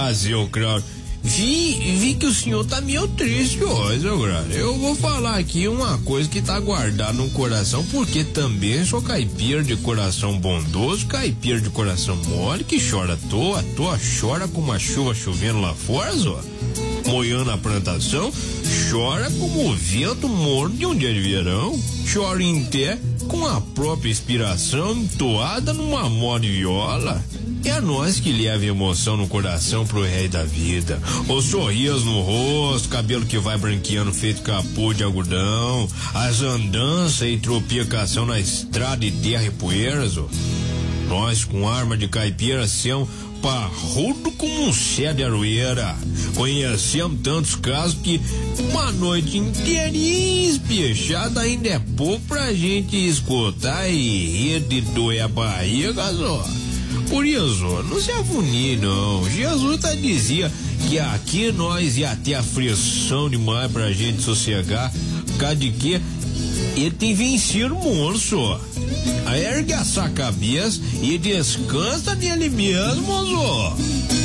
seu Claudio, vi que o senhor tá meio triste hoje, seu Claudio. Eu vou falar aqui uma coisa que tá guardada no coração, porque também sou caipira de coração bondoso, caipira de coração mole, que chora à toa, chora com uma chuva chovendo lá fora, ó. Moiando a plantação, chora como o vento morno de um dia de verão, chora em pé com a própria inspiração entoada numa moda de viola. É nós que leva emoção no coração pro rei da vida. O sorriso no rosto, cabelo que vai branqueando feito capô de algodão, as andanças e tropicação na estrada de terra e poeiras, ó. Nós com arma de caipira são parrudo como um cé de aroeira. Conhecemos tantos casos que uma noite inteirinha espechada ainda é pouco pra gente escutar e rir de doer a barriga, só. Por isso, não se afunir, não. Jesus dizia que aqui nós ia ter aflição demais pra gente sossegar, por causa de que ele tem vencido o mundo, só. Aí ergue essa cabeça e descansa nele mesmo, só.